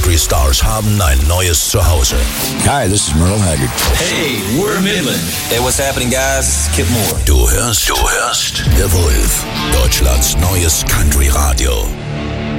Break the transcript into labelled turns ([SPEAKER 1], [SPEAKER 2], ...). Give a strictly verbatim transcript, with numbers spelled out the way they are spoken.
[SPEAKER 1] Country Stars haben ein neues Zuhause.
[SPEAKER 2] Hi, this is Merle Haggard.
[SPEAKER 3] Hey, we're Midland.
[SPEAKER 4] Hey, what's happening, guys? Kip Moore.
[SPEAKER 1] Du hörst, du hörst The Wolf, Deutschlands neues Country Radio.